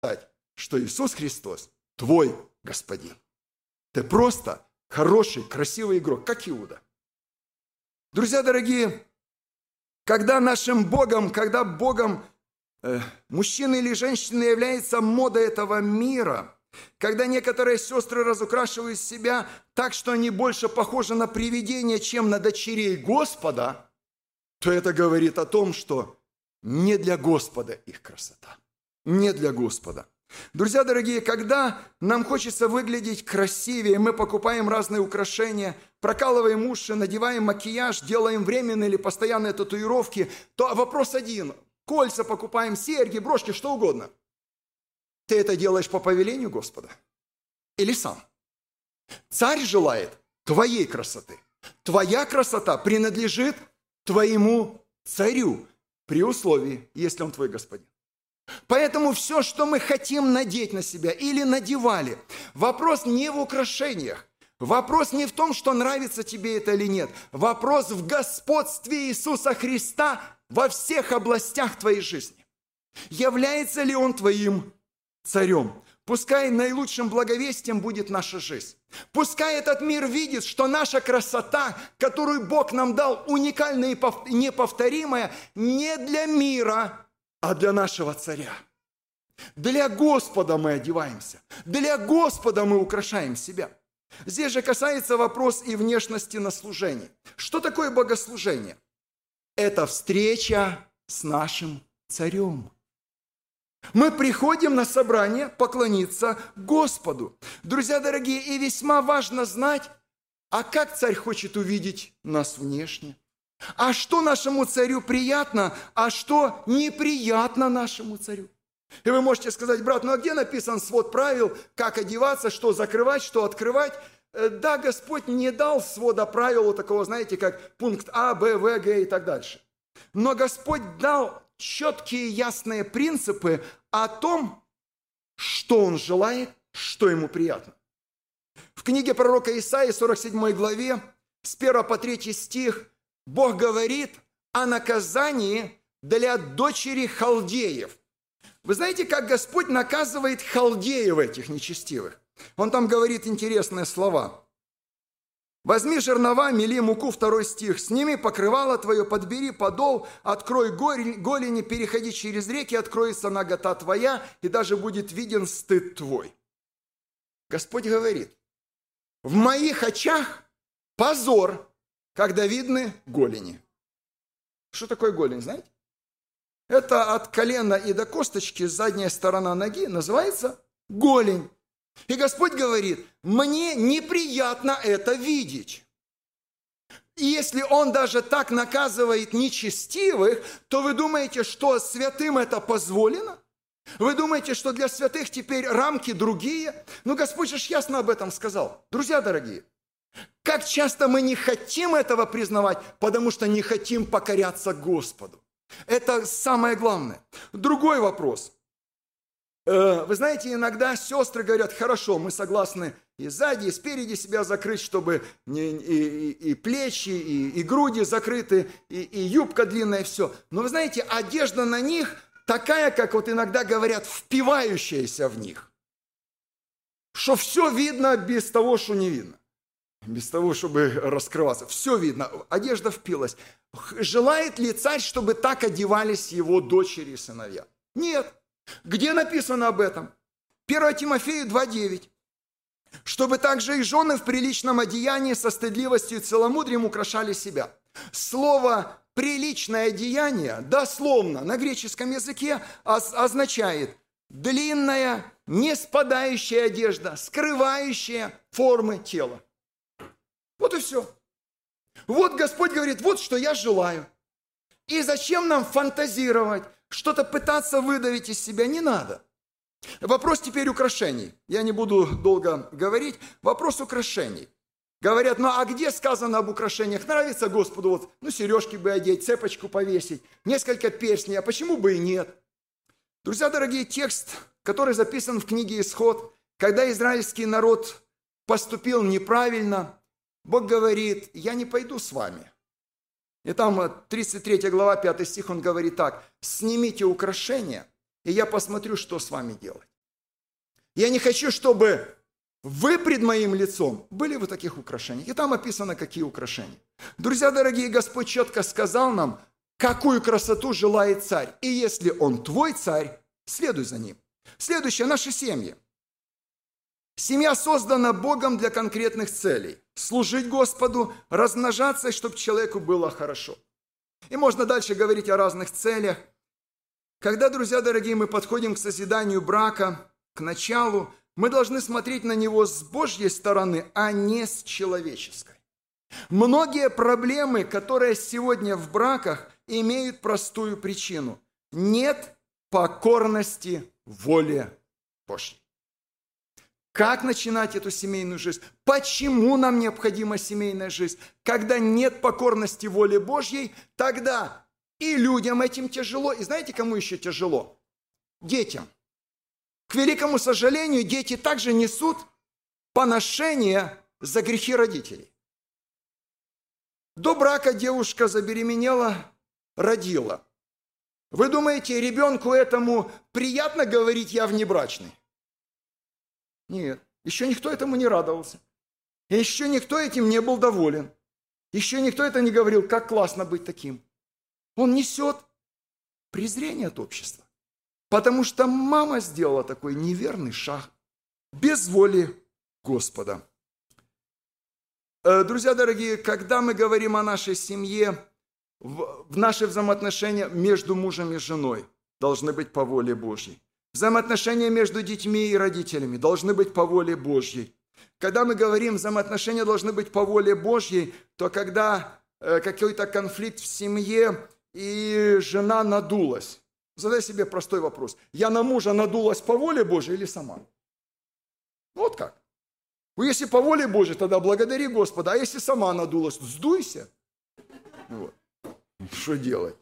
что Иисус Христос твой Господин. Ты просто хороший, красивый игрок, как Иуда. Друзья дорогие, когда Богом мужчина или женщина является мода этого мира, когда некоторые сестры разукрашивают себя так, что они больше похожи на привидения, чем на дочерей Господа, то это говорит о том, что не для Господа их красота. Не для Господа. Друзья дорогие, когда нам хочется выглядеть красивее, мы покупаем разные украшения, прокалываем уши, надеваем макияж, делаем временные или постоянные татуировки, то вопрос один. Кольца покупаем, серьги, брошки, что угодно. Ты это делаешь по повелению Господа? Или сам? Царь желает твоей красоты. Твоя красота принадлежит твоему царю, при условии, если он твой господин. Поэтому все, что мы хотим надеть на себя или надевали, вопрос не в украшениях, вопрос не в том, что нравится тебе это или нет, вопрос в господстве Иисуса Христа во всех областях твоей жизни. Является ли Он твоим царем? Пускай наилучшим благовестием будет наша жизнь. Пускай этот мир видит, что наша красота, которую Бог нам дал, уникальная и неповторимая, не для мира, а для нашего царя. Для Господа мы одеваемся. Для Господа мы украшаем себя. Здесь же касается вопрос и внешности на служении. Что такое богослужение? Это встреча с нашим царем. Мы приходим на собрание поклониться Господу. Друзья дорогие, и весьма важно знать, а как царь хочет увидеть нас внешне. А что нашему царю приятно, а что неприятно нашему царю. И вы можете сказать: брат, ну а где написан свод правил, как одеваться, что закрывать, что открывать? Да, Господь не дал свода правил такого, знаете, как пункт А, Б, В, Г и так дальше. Но Господь дал четкие, ясные принципы о том, что Он желает, что Ему приятно. В книге пророка Исаии, 47 главе, с 1 по 3 стих, Бог говорит о наказании для дочери халдеев. Вы знаете, как Господь наказывает халдеев этих нечестивых? Он там говорит интересные слова. «Возьми жернова, мели муку», 2 стих, «сними покрывало твое, подбери подол, открой голени, переходи через реки, откроется нагота твоя, и даже будет виден стыд твой». Господь говорит: в моих очах позор, когда видны голени. Что такое голень, знаете? Это от колена и до косточки, задняя сторона ноги, называется голень. И Господь говорит: мне неприятно это видеть. И если Он даже так наказывает нечестивых, то вы думаете, что святым это позволено? Вы думаете, что для святых теперь рамки другие? Ну, Господь же ясно об этом сказал. Друзья дорогие, как часто мы не хотим этого признавать, потому что не хотим покоряться Господу. Это самое главное. Другой вопрос. Вы знаете, иногда сестры говорят: хорошо, мы согласны и сзади, и спереди себя закрыть, чтобы и плечи, и груди закрыты, и юбка длинная, и все. Но вы знаете, одежда на них такая, как вот иногда говорят, впивающаяся в них. Что все видно без того, что не видно. Без того, чтобы раскрываться. Все видно, одежда впилась. Желает ли царь, чтобы так одевались его дочери и сыновья? Нет. Где написано об этом? 1 Тимофею 2:9. Чтобы также и жены в приличном одеянии со стыдливостью и целомудрием украшали себя. Слово «приличное одеяние» дословно на греческом языке означает длинная, не спадающая одежда, скрывающая формы тела. Вот и все. Вот Господь говорит: вот что я желаю. И зачем нам фантазировать, что-то пытаться выдавить из себя? Не надо. Вопрос теперь украшений. Я не буду долго говорить. Вопрос украшений. Говорят: ну а где сказано об украшениях? Нравится Господу вот, ну сережки бы одеть, цепочку повесить, несколько перстней, а почему бы и нет? Друзья дорогие, текст, который записан в книге Исход, когда израильский народ поступил неправильно, Бог говорит: я не пойду с вами. И там 33 глава, 5 стих, он говорит так: снимите украшения, и я посмотрю, что с вами делать. Я не хочу, чтобы вы пред моим лицом были в таких украшениях. И там описано, какие украшения. Друзья дорогие, Господь четко сказал нам, какую красоту желает царь. И если он твой царь, следуй за ним. Следующее, наши семьи. Семья создана Богом для конкретных целей. Служить Господу, размножаться, чтобы человеку было хорошо. И можно дальше говорить о разных целях. Когда, друзья дорогие, мы подходим к созиданию брака, к началу, мы должны смотреть на него с Божьей стороны, а не с человеческой. Многие проблемы, которые сегодня в браках, имеют простую причину. Нет покорности воле Божьей. Как начинать эту семейную жизнь? Почему нам необходима семейная жизнь? Когда нет покорности воле Божьей, тогда и людям этим тяжело. И знаете, кому еще тяжело? Детям. К великому сожалению, дети также несут поношение за грехи родителей. До брака девушка забеременела, родила. Вы думаете, ребенку этому приятно говорить «я внебрачный»? Нет, еще никто этому не радовался. И еще никто этим не был доволен. Еще никто это не говорил, как классно быть таким. Он несет презрение от общества. Потому что мама сделала такой неверный шаг. Без воли Господа. Друзья дорогие, когда мы говорим о нашей семье, в наши взаимоотношения между мужем и женой должны быть по воле Божьей. Взаимоотношения между детьми и родителями должны быть по воле Божьей. Когда мы говорим, взаимоотношения должны быть по воле Божьей, то когда какой-то конфликт в семье, и жена надулась, задай себе простой вопрос. Я на мужа надулась по воле Божьей или сама? Вот как. Если по воле Божьей, тогда благодари Господа, а если сама надулась, сдуйся. Вот. Что делать?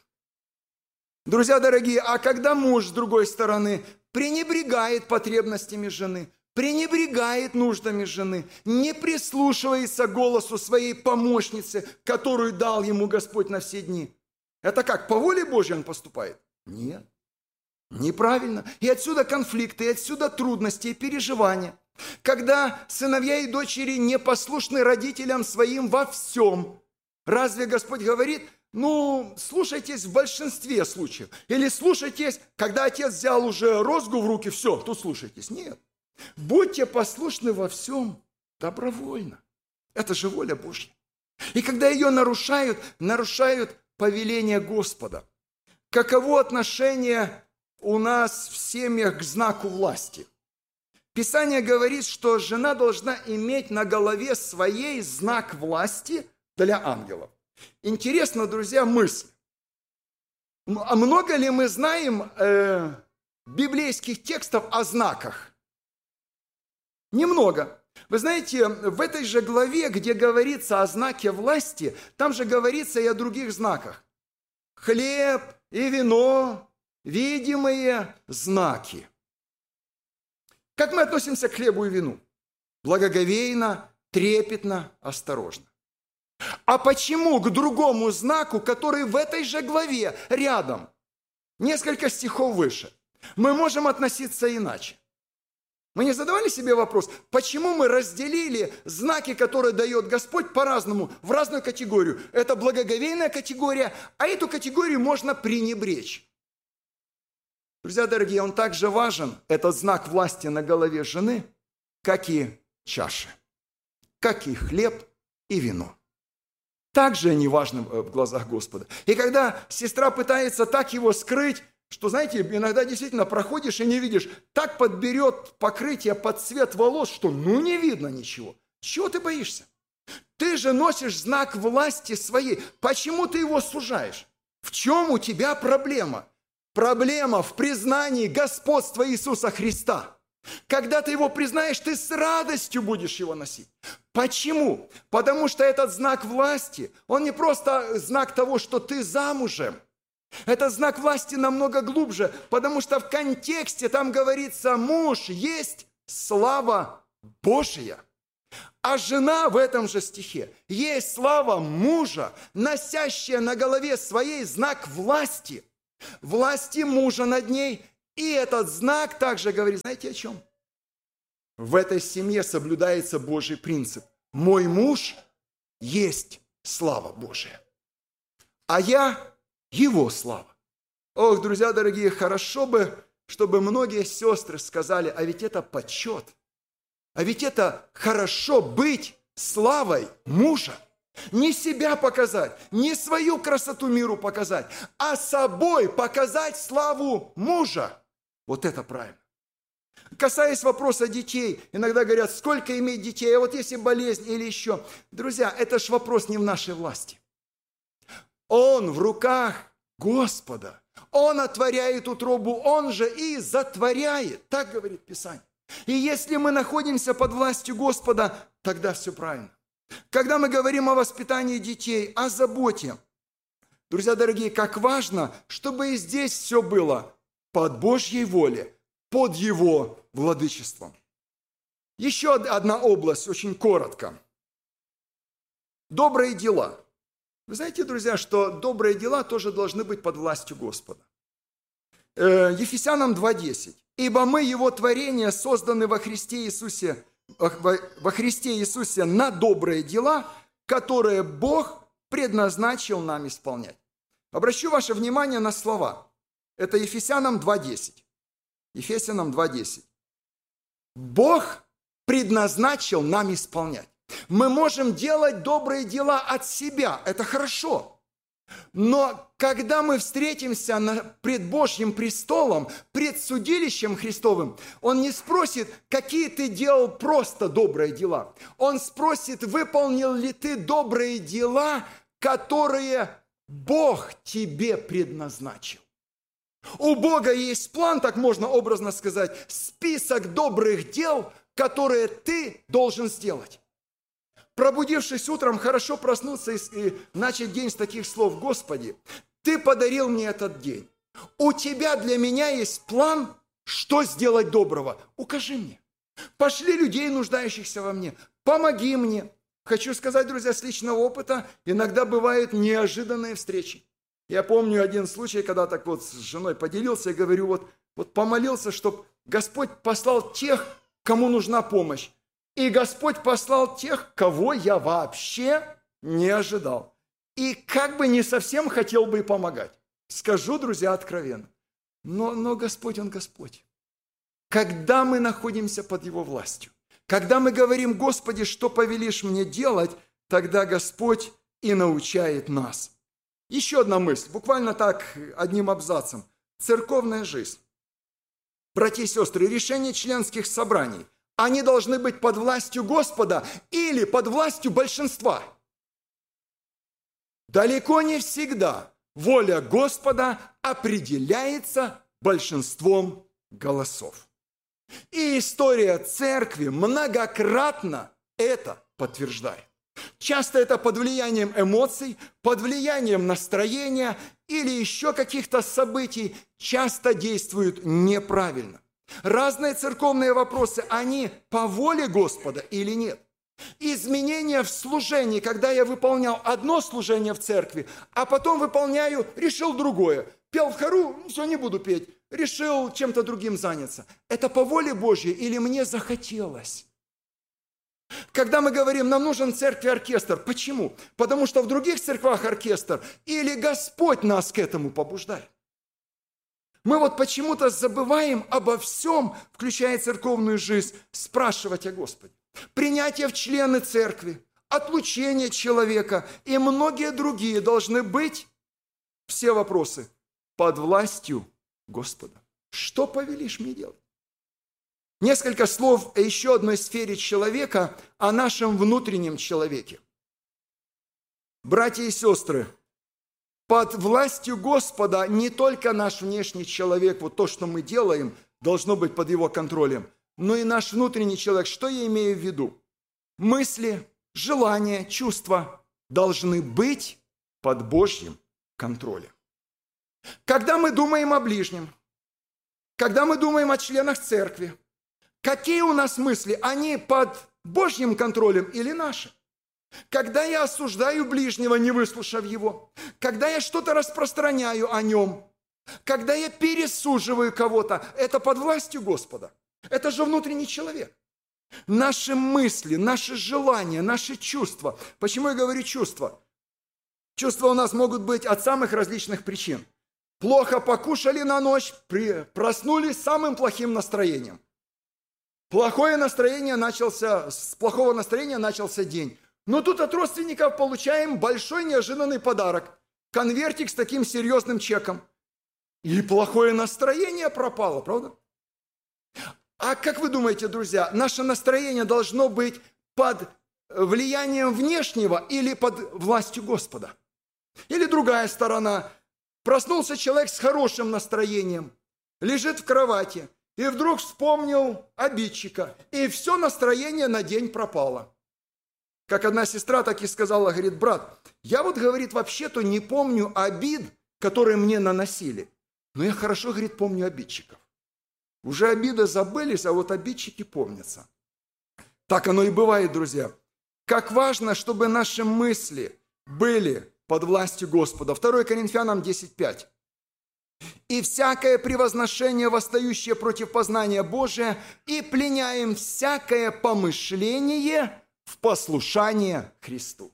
Друзья дорогие, а когда муж, с другой стороны, пренебрегает потребностями жены, пренебрегает нуждами жены, не прислушивается к голосу своей помощницы, которую дал ему Господь на все дни, это как, по воле Божьей он поступает? Нет, неправильно. И отсюда конфликты, и отсюда трудности, и переживания. Когда сыновья и дочери непослушны родителям своим во всем, разве Господь говорит, слушайтесь в большинстве случаев. Или слушайтесь, когда отец взял уже розгу в руки, все, тут слушайтесь. Нет. Будьте послушны во всем добровольно. Это же воля Божья. И когда ее нарушают повеление Господа. Каково отношение у нас в семьях к знаку власти? Писание говорит, что жена должна иметь на голове своей знак власти для ангелов. Интересно, друзья, мысль. А много ли мы знаем библейских текстов о знаках? Немного. Вы знаете, в этой же главе, где говорится о знаке власти, там же говорится и о других знаках. Хлеб и вино, видимые знаки. Как мы относимся к хлебу и вину? Благоговейно, трепетно, осторожно. А почему к другому знаку, который в этой же главе рядом, несколько стихов выше, мы можем относиться иначе? Мы не задавали себе вопрос, почему мы разделили знаки, которые дает Господь, по-разному, в разную категорию? Это благоговейная категория, а эту категорию можно пренебречь. Друзья дорогие, он также важен, этот знак власти на голове жены, как и чаши, как и хлеб и вино. Также они важны в глазах Господа. И когда сестра пытается так его скрыть, что, знаете, иногда действительно проходишь и не видишь, так подберет покрытие под цвет волос, что не видно ничего. Чего ты боишься? Ты же носишь знак власти своей. Почему ты его сужаешь? В чем у тебя проблема? Проблема в признании господства Иисуса Христа. Когда ты его признаешь, ты с радостью будешь его носить. Почему? Потому что этот знак власти, он не просто знак того, что ты замужем. Это знак власти намного глубже, потому что в контексте там говорится, муж есть слава Божия. А жена в этом же стихе есть слава мужа, носящая на голове своей знак власти. Власти мужа над ней. И этот знак также говорит, знаете о чем? в этой семье соблюдается Божий принцип. Мой муж есть слава Божия, а я его слава. Ох, друзья дорогие, хорошо бы, чтобы многие сестры сказали, а ведь это почет, а ведь это хорошо быть славой мужа. Не себя показать, не свою красоту миру показать, а собой показать славу мужа. Вот это правильно. Касаясь вопроса детей, иногда говорят, сколько иметь детей, а вот если болезнь или еще. Друзья, это ж вопрос не в нашей власти. Он в руках Господа. Он отворяет утробу, Он же и затворяет. Так говорит Писание. И если мы находимся под властью Господа, тогда все правильно. Когда мы говорим о воспитании детей, о заботе, друзья дорогие, как важно, чтобы и здесь все было под Божьей волей, под Его владычеством. Еще одна область, очень коротко. Добрые дела. Вы знаете, друзья, что добрые дела тоже должны быть под властью Господа. Ефесянам 2:10. «Ибо мы, Его творение, созданы во Христе Иисусе на добрые дела, которые Бог предназначил нам исполнять». Обращу ваше внимание на слова. Это Ефесянам 2:10. Ефесянам 2:10. Бог предназначил нам исполнять. Мы можем делать добрые дела от себя. Это хорошо. Но когда мы встретимся пред Божьим престолом, пред судилищем Христовым, Он не спросит, какие ты делал просто добрые дела. Он спросит, выполнил ли ты добрые дела, которые Бог тебе предназначил. У Бога есть план, так можно образно сказать, список добрых дел, которые ты должен сделать. Пробудившись утром, хорошо проснуться и начать день с таких слов: «Господи, Ты подарил мне этот день. У Тебя для меня есть план, что сделать доброго. Укажи мне. Пошли людей, нуждающихся во мне. Помоги мне». Хочу сказать, друзья, с личного опыта, иногда бывают неожиданные встречи. Я помню один случай, когда так вот с женой поделился, и говорю, вот помолился, чтобы Господь послал тех, кому нужна помощь. И Господь послал тех, кого я вообще не ожидал. И как бы не совсем хотел бы и помогать. Скажу, друзья, откровенно. Но Господь, Он Господь. Когда мы находимся под Его властью, когда мы говорим, Господи, что повелишь мне делать, тогда Господь и научает нас. Еще одна мысль, буквально так, одним абзацем. Церковная жизнь. Братья и сестры, решения членских собраний, они должны быть под властью Господа или под властью большинства. Далеко не всегда воля Господа определяется большинством голосов. И история церкви многократно это подтверждает. Часто это под влиянием эмоций, под влиянием настроения или еще каких-то событий часто действуют неправильно. Разные церковные вопросы, они по воле Господа или нет? Изменения в служении, когда я выполнял одно служение в церкви, а потом решил другое. Пел в хору, все, не буду петь. Решил чем-то другим заняться. Это по воле Божьей или мне захотелось? Когда мы говорим, нам нужен в церкви оркестр. Почему? Потому что в других церквах оркестр или Господь нас к этому побуждает. Мы почему-то забываем обо всем, включая церковную жизнь, спрашивать о Господе. Принятие в члены церкви, отлучение человека и многие другие должны быть, все вопросы, под властью Господа. Что повелишь мне делать? Несколько слов о еще одной сфере человека, о нашем внутреннем человеке. Братья и сестры, под властью Господа не только наш внешний человек, то, что мы делаем, должно быть под Его контролем, но и наш внутренний человек. Что я имею в виду? Мысли, желания, чувства должны быть под Божьим контролем. Когда мы думаем о ближнем, когда мы думаем о членах церкви, какие у нас мысли? Они под Божьим контролем или наши? Когда я осуждаю ближнего, не выслушав его, когда я что-то распространяю о нем, когда я пересуживаю кого-то, это под властью Господа. Это же внутренний человек. Наши мысли, наши желания, наши чувства. Почему я говорю чувства? Чувства у нас могут быть от самых различных причин. Плохо покушали на ночь, проснулись с самым плохим настроением. С плохого настроения начался день. Но тут от родственников получаем большой неожиданный подарок. Конвертик с таким серьезным чеком. И плохое настроение пропало, правда? А как вы думаете, друзья, наше настроение должно быть под влиянием внешнего или под властью Господа? Или другая сторона. Проснулся человек с хорошим настроением, лежит в кровати, и вдруг вспомнил обидчика, и все настроение на день пропало. Как одна сестра так и сказала, говорит, брат, я вот, говорит, вообще-то не помню обид, которые мне наносили, но я хорошо, говорит, помню обидчиков. Уже обиды забылись, а вот обидчики помнятся. Так оно и бывает, друзья. Как важно, чтобы наши мысли были под властью Господа. 2 Коринфянам 10:5. «И всякое превозношение, восстающее против познания Божия, и пленяем всякое помышление в послушание Христу».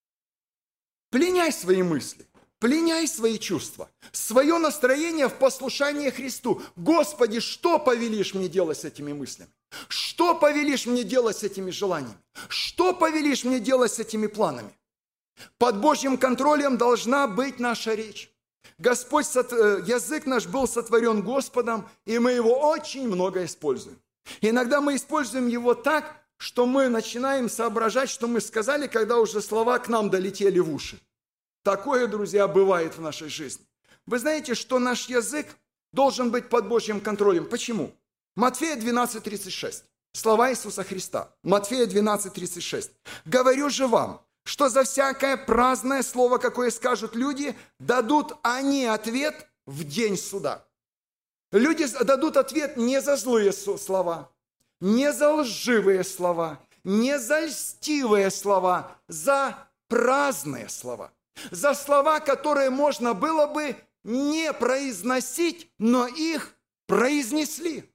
Пленяй свои мысли, пленяй свои чувства, свое настроение в послушание Христу. Господи, что повелишь мне делать с этими мыслями? Что повелишь мне делать с этими желаниями? Что повелишь мне делать с этими планами? Под Божьим контролем должна быть наша речь. Господь, язык наш был сотворен Господом, и мы его очень много используем. Иногда мы используем его так, что мы начинаем соображать, что мы сказали, когда уже слова к нам долетели в уши. Такое, друзья, бывает в нашей жизни. Вы знаете, что наш язык должен быть под Божьим контролем. Почему? Матфея 12:36. Слова Иисуса Христа. Матфея 12:36. «Говорю же вам, что за всякое праздное слово, какое скажут люди, дадут они ответ в день суда». Люди дадут ответ не за злые слова, не за лживые слова, не за льстивые слова, за праздные слова. За слова, которые можно было бы не произносить, но их произнесли.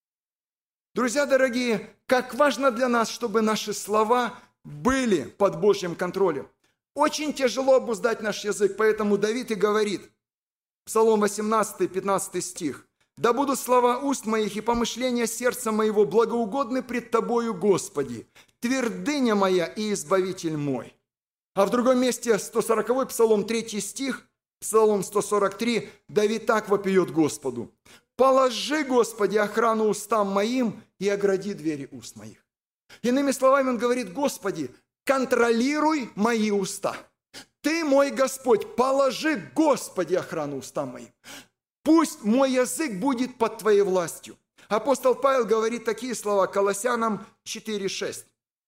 Друзья дорогие, как важно для нас, чтобы наши слова были под Божьим контролем. Очень тяжело обуздать наш язык, поэтому Давид и говорит, Псалом 18, 15 стих, «Да будут слова уст моих и помышления сердца моего благоугодны пред Тобою, Господи, твердыня моя и избавитель мой». А в другом месте 140-й Псалом 3 стих, Псалом 143, Давид так вопиет Господу, «Положи, Господи, охрану устам моим и огради двери уст моих». Иными словами, он говорит, Господи, контролируй мои уста. Ты мой Господь, положи, Господи, охрану устам моим. Пусть мой язык будет под Твоей властью. Апостол Павел говорит такие слова Колоссянам 4:6.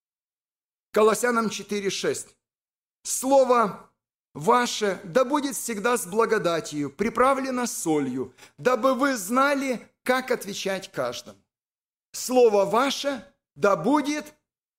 Колоссянам 4:6. «Слово ваше да будет всегда с благодатью, приправлено солью, дабы вы знали, как отвечать каждому. Слово ваше да будет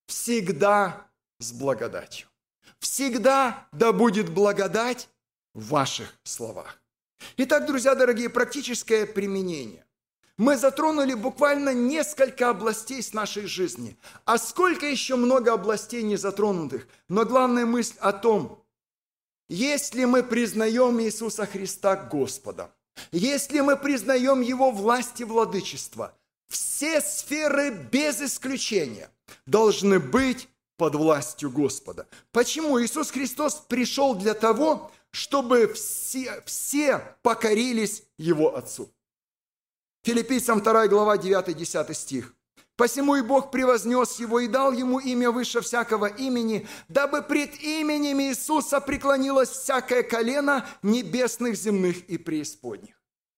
всегда с благодатью». Всегда да будет благодать в ваших словах. Итак, друзья дорогие, практическое применение. Мы затронули буквально несколько областей с нашей жизни. А сколько еще много областей не затронутых. Но главная мысль о том, если мы признаем Иисуса Христа Господом, если мы признаем Его власть и владычество, все сферы без исключения должны быть под властью Господа. Почему? Иисус Христос пришел для того, чтобы все покорились Его Отцу. Филиппийцам 2 глава 9-10 стих. «Посему и Бог превознес Его и дал Ему имя выше всякого имени, дабы пред именем Иисуса преклонилось всякое колено небесных, земных и преисподних».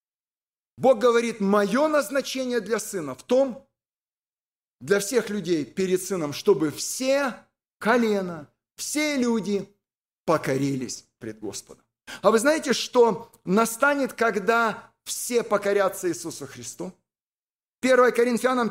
Бог говорит, мое назначение для Сына в том, для всех людей перед Сыном, чтобы все колена, все люди покорились пред Господом. А вы знаете, что настанет, когда все покорятся Иисусу Христу? 1 Коринфянам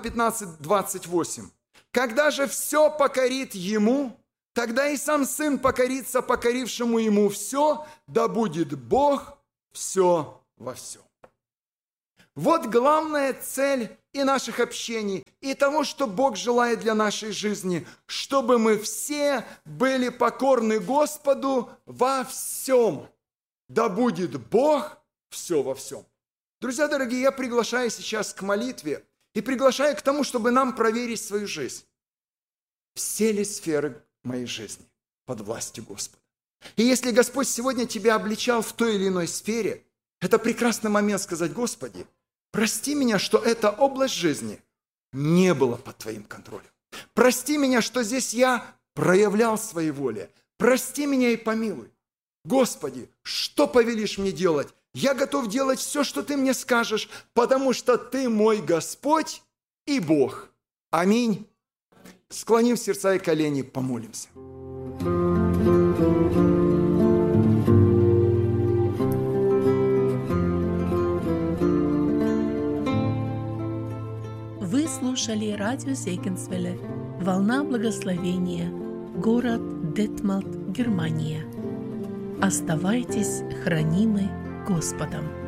15:28. «Когда же все покорит Ему, тогда и сам Сын покорится покорившему Ему все, да будет Бог все во всем». Вот главная цель и наших общений, и того, что Бог желает для нашей жизни, чтобы мы все были покорны Господу во всем. Да будет Бог все во всем. Друзья дорогие, я приглашаю сейчас к молитве и приглашаю к тому, чтобы нам проверить свою жизнь. Все ли сферы моей жизни под властью Господа? И если Господь сегодня тебя обличал в той или иной сфере, это прекрасный момент сказать: Господи, прости меня, что эта область жизни не была под Твоим контролем. Прости меня, что здесь я проявлял своей воле. Прости меня и помилуй. Господи, что повелишь мне делать? Я готов делать все, что Ты мне скажешь, потому что Ты мой Господь и Бог. Аминь. Склоним сердца и колени, помолимся. Вы слушали радио Зегенсвелле «Волна благословения», город Детмалт, Германия. Оставайтесь хранимы Господом.